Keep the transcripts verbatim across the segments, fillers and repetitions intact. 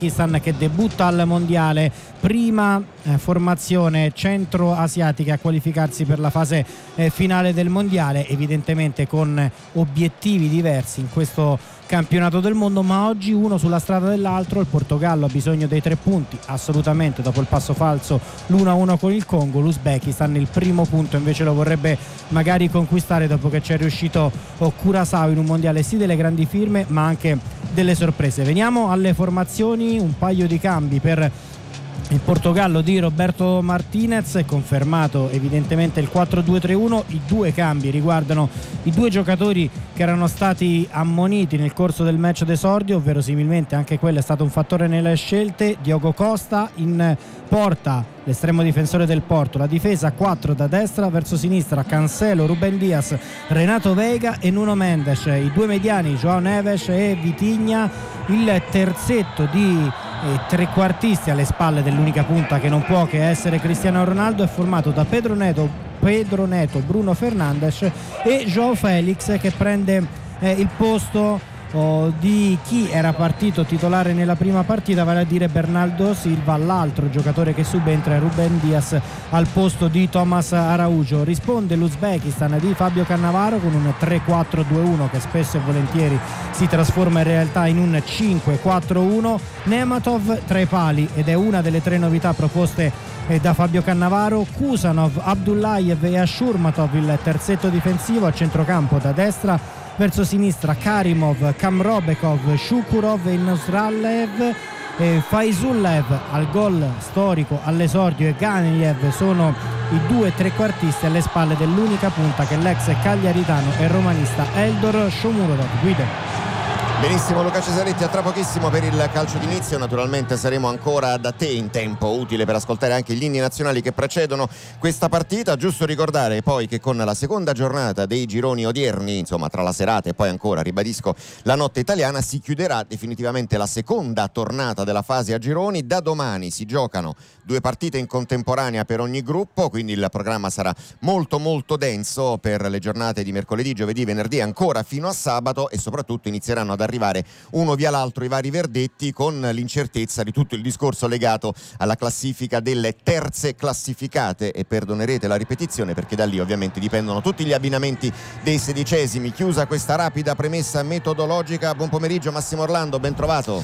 che debutta al mondiale, prima eh, formazione centro-asiatica a qualificarsi per la fase eh, finale del mondiale, evidentemente con obiettivi diversi in questo campionato del mondo, ma oggi uno sulla strada dell'altro. Il Portogallo ha bisogno dei tre punti assolutamente dopo il passo falso, l'uno a uno con il Congo. L'Uzbekistan il primo punto invece lo vorrebbe magari conquistare dopo che ci è riuscito Curaçao in un mondiale sì delle grandi firme ma anche delle sorprese. Veniamo alle formazioni, un paio di cambi per il Portogallo di Roberto Martinez, è confermato evidentemente il quattro due tre uno. I due cambi riguardano i due giocatori che erano stati ammoniti nel corso del match d'esordio, ovvero similmente anche quello è stato un fattore nelle scelte. Diogo Costa in porta, l'estremo difensore del Porto, la difesa quattro da destra verso sinistra, Cancelo, Ruben Dias, Renato Veiga e Nuno Mendes, i due mediani João Neves e Vitinha, il terzetto di e trequartisti alle spalle dell'unica punta che non può che essere Cristiano Ronaldo è formato da Pedro Neto, Pedro Neto, Bruno Fernandes e João Felix, che prende eh, il posto oh, di chi era partito titolare nella prima partita, vale a dire Bernardo Silva. L'altro giocatore che subentra è Ruben Dias al posto di Thomas Araujo. Risponde l'Uzbekistan di Fabio Cannavaro con un tre quattro due uno che spesso e volentieri si trasforma in realtà in un cinque quattro uno. Nematov tra i pali ed è una delle tre novità proposte da Fabio Cannavaro. Kusanov, Abdullayev e Ashurmatov il terzetto difensivo. A centrocampo da destra verso sinistra Karimov, Kamrobekov, Shukurov e Nosrallev. E Faizulev al gol storico all'esordio e Ganeyev sono i due trequartisti alle spalle dell'unica punta che l'ex cagliaritano e romanista Eldor Shomurodov. Guido. Benissimo Luca Cesaretti, a tra pochissimo per il calcio d'inizio. Naturalmente saremo ancora da te in tempo utile per ascoltare anche gli inni nazionali che precedono questa partita. Giusto ricordare poi che con la seconda giornata dei gironi odierni, insomma tra la serata e poi ancora, ribadisco, la notte italiana, si chiuderà definitivamente la seconda tornata della fase a gironi. Da domani si giocano due partite in contemporanea per ogni gruppo, quindi il programma sarà molto molto denso per le giornate di mercoledì, giovedì, venerdì ancora fino a sabato, e soprattutto inizieranno ad arrivare uno via l'altro i vari verdetti, con l'incertezza di tutto il discorso legato alla classifica delle terze classificate, e perdonerete la ripetizione perché da lì ovviamente dipendono tutti gli abbinamenti dei sedicesimi. Chiusa questa rapida premessa metodologica, buon pomeriggio Massimo Orlando, ben trovato.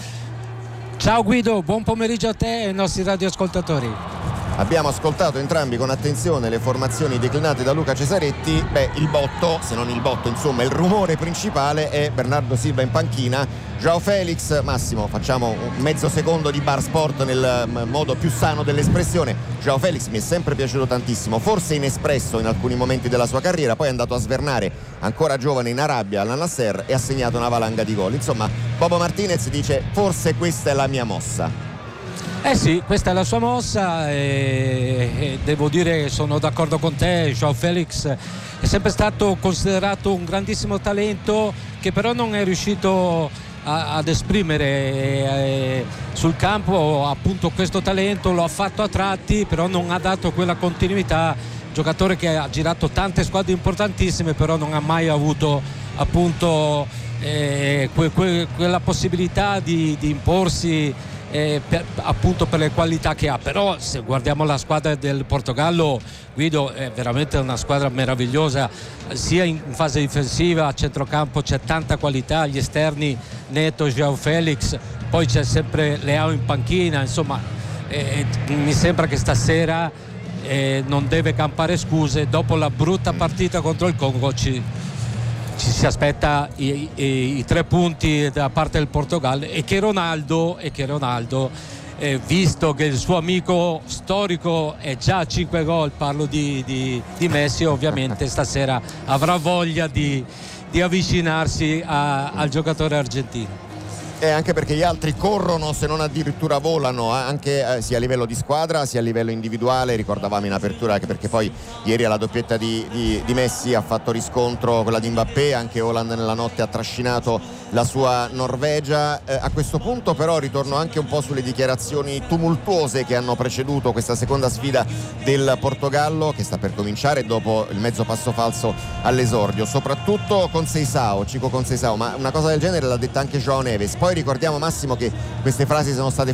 Ciao Guido, buon pomeriggio a te e ai nostri radioascoltatori. Abbiamo ascoltato entrambi con attenzione le formazioni declinate da Luca Cesaretti. Beh, il botto, se non il botto, insomma, il rumore principale è Bernardo Silva in panchina, João Felix. Massimo, facciamo un mezzo secondo di bar sport nel modo più sano dell'espressione. João Felix mi è sempre piaciuto tantissimo, forse inespresso in alcuni momenti della sua carriera, poi è andato a svernare ancora giovane in Arabia al Nasser e ha segnato una valanga di gol. Insomma, Bobo Martinez dice forse questa è la mia mossa. Eh sì, questa è la sua mossa e, e devo dire che sono d'accordo con te. João Felix è sempre stato considerato un grandissimo talento che però non è riuscito a, ad esprimere eh, sul campo appunto questo talento. Lo ha fatto a tratti, però non ha dato quella continuità. Giocatore che ha girato tante squadre importantissime, però non ha mai avuto appunto eh, que, que, quella possibilità di, di imporsi Eh, per, appunto per le qualità che ha. Però se guardiamo la squadra del Portogallo, Guido, è veramente una squadra meravigliosa, sia in fase difensiva, a centrocampo c'è tanta qualità, gli esterni Neto, João Felix, poi c'è sempre Leao in panchina, insomma eh, mi sembra che stasera eh, non deve campare scuse. Dopo la brutta partita contro il Congo ci ci si aspetta i, i, i tre punti da parte del Portogallo, e che Ronaldo, e che Ronaldo eh, visto che il suo amico storico è già a cinque gol, parlo di, di, di Messi, ovviamente stasera avrà voglia di, di avvicinarsi a, al giocatore argentino. E anche perché gli altri corrono, se non addirittura volano, anche eh, sia a livello di squadra sia a livello individuale. Ricordavamo in apertura anche perché poi ieri alla doppietta di, di, di Messi ha fatto riscontro quella di Mbappé, anche Haaland nella notte ha trascinato la sua Norvegia. Eh, a questo punto però ritorno anche un po' sulle dichiarazioni tumultuose che hanno preceduto questa seconda sfida del Portogallo, che sta per cominciare dopo il mezzo passo falso all'esordio, soprattutto con Seisao, Chico con Seisao, ma una cosa del genere l'ha detta anche João Neves. Poi ricordiamo, Massimo, che queste frasi sono state